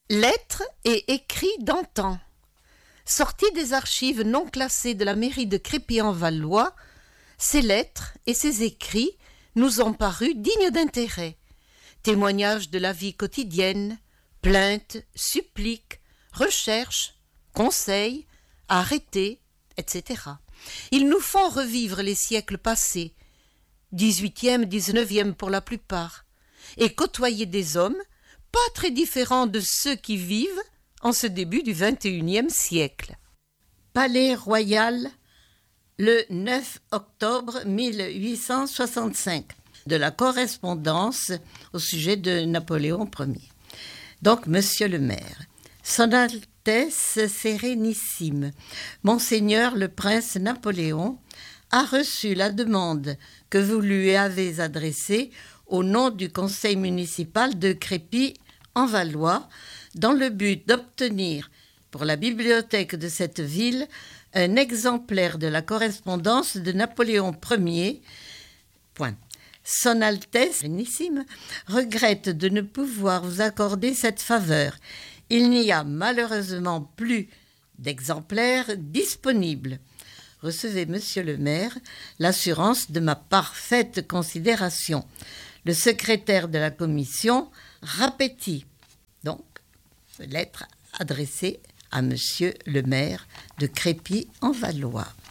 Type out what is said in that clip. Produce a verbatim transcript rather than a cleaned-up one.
Lettres et écrits d'antan. Sortis des archives non classées de la mairie de Crépy-en-Valois, ces lettres et ces écrits nous ont paru dignes d'intérêt. Témoignages de la vie quotidienne, plaintes, suppliques, recherches, conseils, arrêtés, et cetera. Ils nous font revivre les siècles passés, dix-huitième, dix-neuvième pour la plupart, et côtoyer des hommes pas très différents de ceux qui vivent en ce début du vingt et unième siècle. Palais Royal, le neuf octobre mille huit cent soixante-cinq, de la correspondance au sujet de Napoléon Ier. Donc, Monsieur le maire, Son Altesse Sérénissime, Monseigneur le Prince Napoléon, a reçu la demande que vous lui avez adressée au nom du conseil municipal de Crépy-en-Valois, dans le but d'obtenir pour la bibliothèque de cette ville un exemplaire de la correspondance de Napoléon Ier. Point. Son Altesse Sérénissime regrette de ne pouvoir vous accorder cette faveur. Il n'y a malheureusement plus d'exemplaires disponibles. Recevez, monsieur le maire, l'assurance de ma parfaite considération. Le secrétaire de la commission, Rapetti. Donc, lettre adressée à monsieur le maire de Crépy-en-Valois.